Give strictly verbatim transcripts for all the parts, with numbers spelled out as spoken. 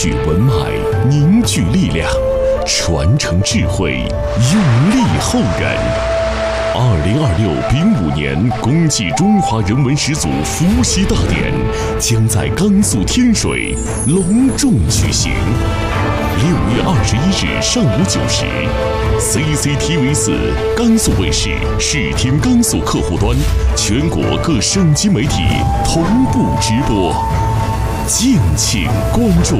续文脉，凝聚力量，传承智慧，用力后人。二零二六丙午年公祭中华人文始祖伏羲大典将在甘肃天水隆重举行。六月二十一日上午九时 ，C C T V 四、甘肃卫视、视听甘肃客户端，全国各省级媒体同步直播，敬请关注。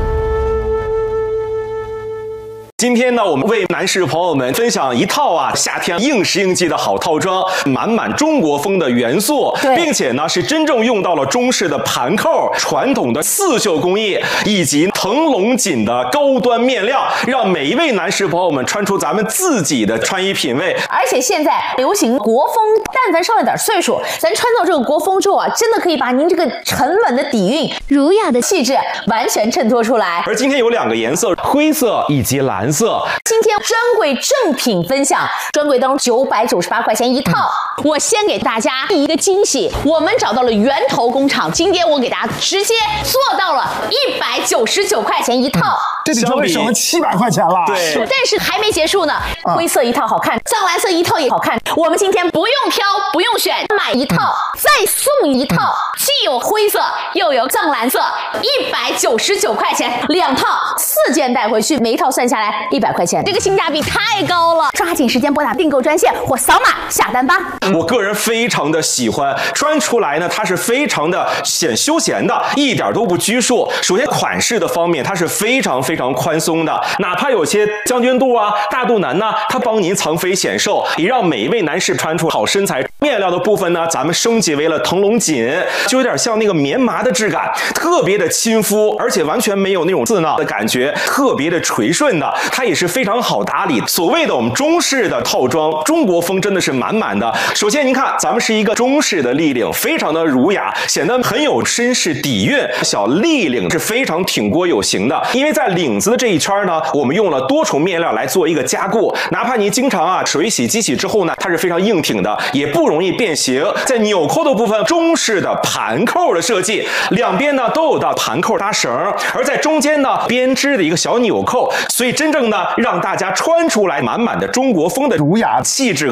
今天呢，我们为男士朋友们分享一套啊夏天应时应季的好套装，满满中国风的元素，并且呢是真正用到了中式的盘扣、传统的刺绣工艺以及腾龙锦的高端面料，让每一位男士朋友们穿出咱们自己的穿衣品味。 而且现在流行国风，但凡上了点岁数，咱穿到这个国风之后啊，真的可以把您这个沉稳的底蕴、儒雅的气质完全衬托出来。 而今天有两个颜色，灰色以及蓝色。 今天专柜正品分享，专柜当中九百九十八块钱一套。我先给大家一个惊喜，我们找到了源头工厂，今天我给大家直接做到了一百九十九块钱一套。 这里就会省了七百块钱了。 对， 但是还没结束呢。灰色一套好看，藏蓝色一套也好看。我们今天不用挑，不用选，买一套、嗯、再送一套，既有灰色又有藏蓝色，一百九十九块钱两套，四件带回去，每一套算下来一百块钱，这个性价比太高了。抓紧时间拨打订购专线或扫码下单吧。 我个人非常的喜欢，穿出来呢，它是非常的显休闲的，一点都不拘束。首先款式的方面，它是非常非常宽松的，哪怕有些将军肚啊、大肚腩呢，它帮您藏肥显瘦，也让每一位男士穿出好身材。面料的部分呢，咱们升级为了腾龙锦，就有点像那个棉麻的质感，特别的亲肤，而且完全没有那种刺挠的感觉，特别的垂顺的，它也是非常好打理。所谓的我们中式的套装，中国风真的是满满的。首先您看，咱们是一个中式的立领，非常的儒雅，显得很有绅士底蕴。小立领是非常挺锅有型的，因为在领子的这一圈呢，我们用了多重面料来做一个加固，哪怕您经常啊水洗机洗之后呢，它是非常硬挺的，也不容易变形。在纽扣的部分，中式的盘扣的设计，两边呢都有到盘扣搭绳，而在中间呢编织的一个小纽扣，所以真正的让大家穿出来满满的中国风的儒雅气质。